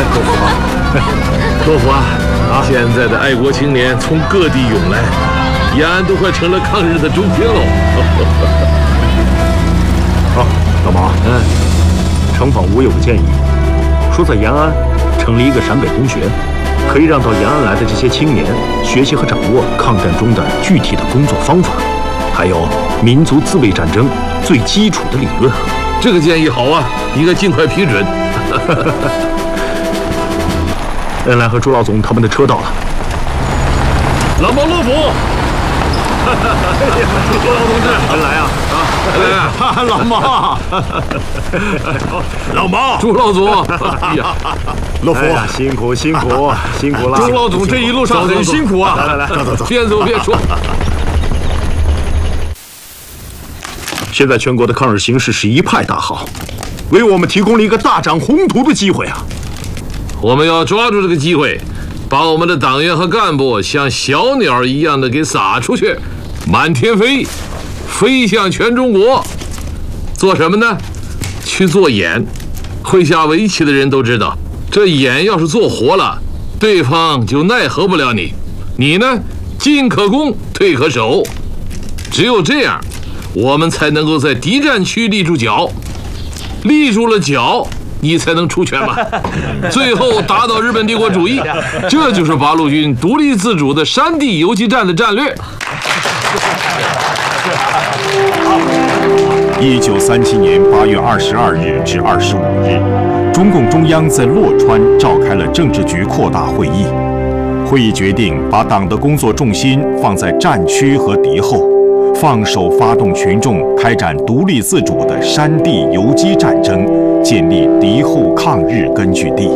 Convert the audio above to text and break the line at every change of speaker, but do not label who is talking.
洛夫啊，现在的爱国青年从各地涌来，延安都快成了抗日的中心喽。
老毛，城防务有个建议，说在延安成立一个陕北公学，可以让到延安来的这些青年学习和掌握抗战中的具体的工作方法，还有民族自卫战争最基础的理论。
这个建议好啊，应该尽快批准。
恩来和朱老总他们的车到了。
老毛乐府，朱老同志，
恩来啊！
来，
老毛，老毛，
朱老总，哎呀，
乐福，辛苦了。
朱老总这一路上很辛苦啊！
来，走，
边走边说。
现在全国的抗日形势是一派大好，为我们提供了一个大展宏图的机会啊！
我们要抓住这个机会，把我们的党员和干部像小鸟一样的给撒出去，满天飞，飞向全中国。做什么呢？去做眼。会下围棋的人都知道，这眼要是做活了，对方就奈何不了你。你呢，进可攻，退可守。只有这样，我们才能够在敌占区立住脚，立住了脚，你才能出拳嘛。最后打倒日本帝国主义，这就是八路军独立自主的山地游击战的战略。
1937年8月22日至25日，中共中央在洛川召开了政治局扩大会议。会议决定把党的工作重心放在战区和敌后，放手发动群众开展独立自主的山地游击战争，建立敌后抗日根据地。